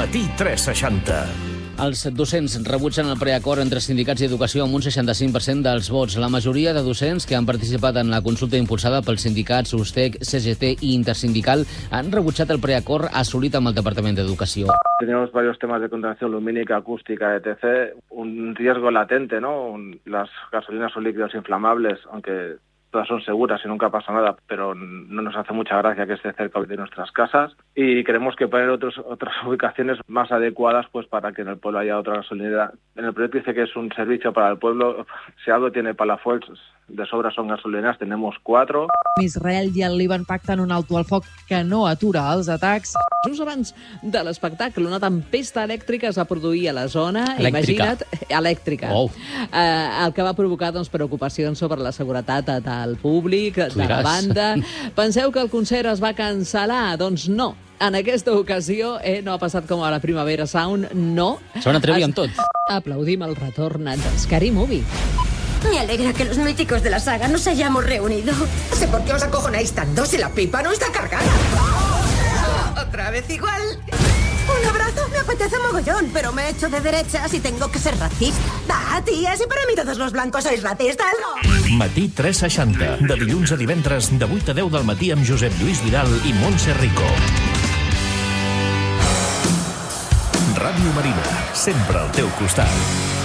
Matí 360. Els docents rebutgen el preacord entre sindicats i educació amb un 65% dels vots. La majoria de docents que han participat en la consulta impulsada pels sindicats USTEC, CGT i Intersindical han rebutjat el preacord assolit amb el Departament d'Educació. Tenemos varios temas de contaminación lumínica, acústica, etc. Un riesgo latente, ¿no? Las gasolinas son líquidos inflamables, aunque todas son seguras y nunca pasa nada, pero no nos hace mucha gracia que esté cerca de nuestras casas y queremos que poner otras ubicaciones más adecuadas pues para que en el pueblo haya otra gasolinera. En el proyecto dice que es un servicio para el pueblo. Si algo tiene Palafolls, de sobra són gasolineres, tenemos 4. Israel i el Líban pacten un alto al foc que no atura els atacs. Just abans de l'espectacle, una tempesta elèctrica es va produir a la zona. Elèctrica. Imagina't, elèctrica. Oh. El que va provocar preocupacions sobre la seguretat del públic, de la banda. Penseu que el concert es va cancel·lar? Doncs no. En aquesta ocasió no ha passat com a la Primavera Sound, no. Se van atreure amb tot. Aplaudim el retorn de Scary Movie. Me alegra que los míticos de la saga nos hayamos reunido. No sé por qué os acojonáis tanto si la pipa no está cargada. ¿Otra vez igual? Un abrazo, me apetece mogollón, pero me he hecho de derechas y tengo que ser racista. Va, tía, si para mí todos los blancos sois racistas. Matí 360. De dilluns a divendres, de 8 a 10 del matí amb Josep Lluís Vidal i Montse Rico. Ràdio Marina, sempre al teu costat.